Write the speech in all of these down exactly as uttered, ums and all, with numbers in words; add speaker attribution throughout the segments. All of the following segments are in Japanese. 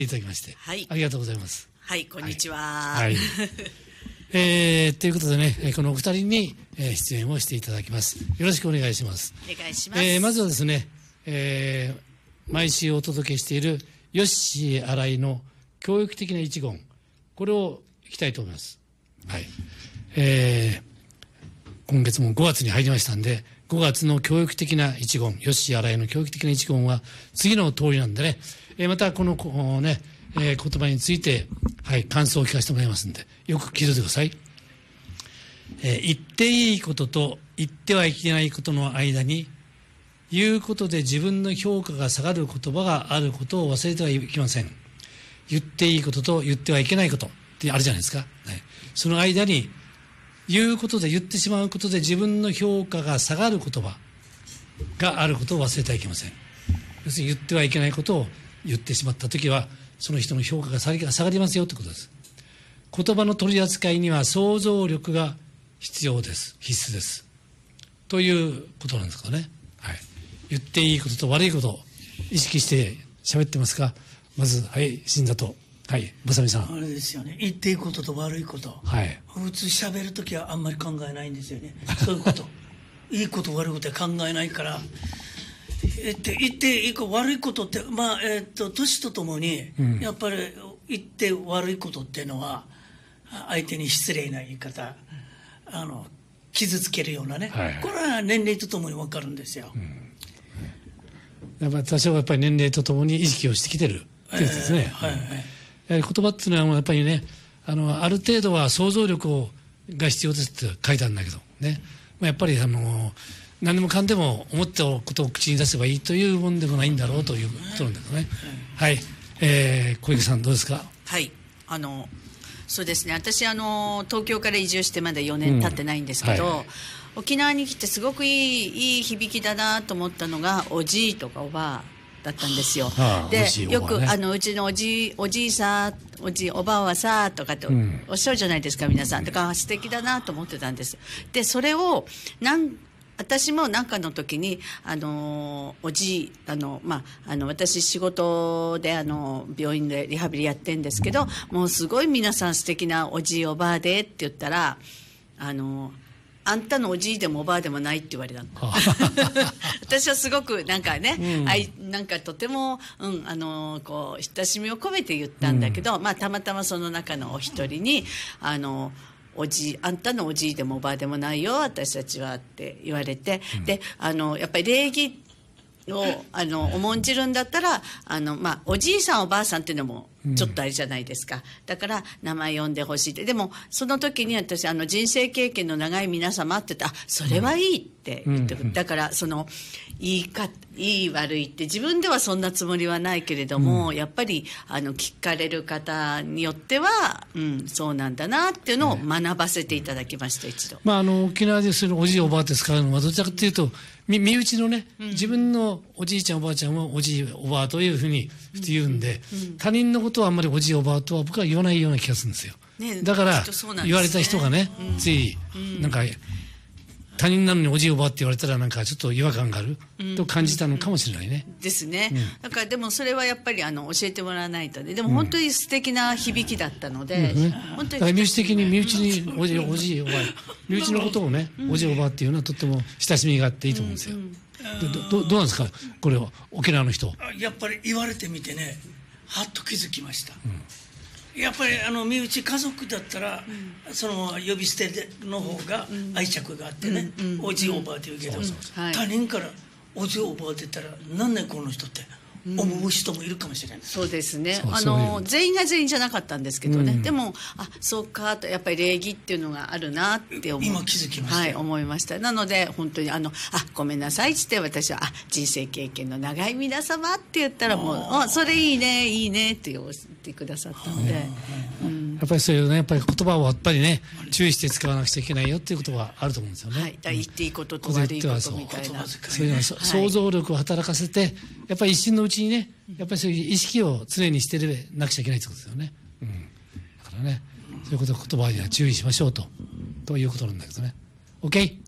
Speaker 1: いただきまして、
Speaker 2: はい、
Speaker 1: ありがとうございます。
Speaker 2: はい、こんにちは。
Speaker 1: はい。はい、えー、ということでね、このお二人に出演をしていただきます。よろしくお願いします。
Speaker 2: お願いします。
Speaker 1: えー、まずはですね、えー、毎週お届けしているヨッシー新井の教育的な一言、これをいきたいと思います。はい。えー、今月もごがつに入りましたんで、ごがつの教育的な一言、ヨッシー新井の教育的な一言は次の通りなんでね、えー、またこの、このね、えー、言葉について、はい、感想を聞かせてもらいますんで、よく聞いてください。えー、言っていいことと言ってはいけないことの間に、言うことで自分の評価が下がる言葉があることを忘れてはいけません。言っていいことと言ってはいけないことってあるじゃないですか。はい、その間に、言うことで言ってしまうことで自分の評価が下がる言葉があることを忘れてはいけません。要するに言ってはいけないことを言ってしまったときは、その人の評価が下がりますよということです。言葉の取り扱いには想像力が必要です。必須です。ということなんですかね。はい。言っていいことと悪いことを意識して喋ってますか。まず、はい、新里。はい、まさみさん。
Speaker 3: あれですよね。言っていいことと悪いこと。
Speaker 1: はい。
Speaker 3: 普通喋るときはあんまり考えないんですよね。そういうこと。いいこと悪いことは考えないから。えって言っていいこと悪いことって、まあ、えっと、年とともに、うん、やっぱり言って悪いことっていうのは、相手に失礼な言い方、あの、傷つけるようなね。はいはい、これは年齢とともに分かるんですよ。うん、
Speaker 1: やっぱり多少やっぱり年齢とともに意識をしてきてるってやつですね。えーはいはい、やはり言葉っていうのはやっぱりね、あの、ある程度は想像力をが必要ですって書いてあるんだけどね。まあ、やっぱりあの、何でもかんでも思ったことを口に出せばいいというもんでもないんだろうということなんだけどね。はい。えー、小池さんどうですか。
Speaker 2: はい。あの、そうですね。私、あの、東京から移住してまだよねん経ってないんですけど、うんはい、沖縄に来てすごくいい、いい響きだなと思ったのが、おじいとかおばあだったんですよ。はあ、で、ね、よく、あの、うちのおじい、おじいさ、おじい、おばあはさ、とかっておっしゃるじゃないですか、皆さん。だから素敵だなと思ってたんです。で、それを、なん私も何かの時に、あの、おじい、あの、まあ、あの、私仕事で、あの、病院でリハビリやってんですけど、もうすごい皆さん素敵なおじいおばあでって言ったら、あの、あんたのおじいでもおばあでもないって言われたの。私はすごくなんかね、うん、あいなんかとても、うん、あの、こう、親しみを込めて言ったんだけど、うん、まあ、たまたまその中のお一人に、あの、おじい、あんたのおじいでもおばあでもないよ、私たちはって言われて、うん、で、あの、やっぱり礼儀を、あの、重んじるんだったら、あの、まあ、おじいさんおばあさんっていうのも、ちょっとあれじゃないですか。うん、だから、名前呼んでほしいって。でも、その時に私、あの、人生経験の長い皆様って言って、あ、それはいいって言ってくる。うん、だから、その、いいか、いい悪いって自分ではそんなつもりはないけれども、うん、やっぱり、あの、聞かれる方によっては、うん、そうなんだなっていうのを学ばせていただきました、一度。
Speaker 1: まあ、あの、沖縄でするおじいおばあって使うのは、どちらかというと、身内のね、うん、自分のおじいちゃんおばあちゃんをおじいおばあというふうに普通言うんで、うんうん、他人のことはあんまりおじいおばあとは僕は言わないような気がするんですよ。ね、だから、ね、言われた人がね、うん、つい、うん、なんか、他人なのにおじいおばあって言われたらなんかちょっと違和感がある、うん、と感じたのかもしれないね。
Speaker 2: ですね。うん、だからでもそれはやっぱりあの教えてもらわないとね。でも本当に素敵な響きだったので、うんうん、本当に。だから
Speaker 1: 身内的に身内におじいおじいおばあ、身内のことをね、おじいおばあっていうのはとっても親しみがあっていいと思うんですよ。うんうん、ど, ど, どうなんですかこれは沖縄の人。
Speaker 3: やっぱり言われてみてね、はっと気づきました。うんやっぱりあの身内家族だったら、うん、その呼び捨ての方が愛着があってね、うんうん、おじいおばあって言うけど、うん、他人からおじいおばあって言ったら何年この人って思う人もいるかもしれない、うん、
Speaker 2: そうですね。あの全員が全員じゃなかったんですけどね、うん、でもあそうかとやっぱり礼儀っていうのがあるなって思
Speaker 3: 今気づきました、
Speaker 2: はい、思いました。なので本当にあのあごめんなさいって私はあ人生経験の長い皆様って言ったらもうあそれいいねいいねって言ってくださったので、
Speaker 1: うん、やっぱりそういうねやっぱり言葉をやっぱりね注意して使わなくちゃいけないよっていうことはあると思うんですよね。
Speaker 2: はい、だ言っていいことと悪いことみたいな、
Speaker 1: そういうの想像力を働かせてやっぱり一瞬のうちにねやっぱりそういう意識を常にしてなくちゃいけないってことですよね。うん、だからねそういうこと言葉には注意しましょうとということなんだけどね。 OK？
Speaker 3: うん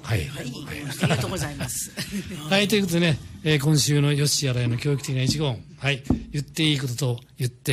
Speaker 1: はい。
Speaker 2: はい、ありがとうございます。
Speaker 1: はい、ということでね、えー、今週のヨッシー新井の教育的な一言、はい、言っていいことと言って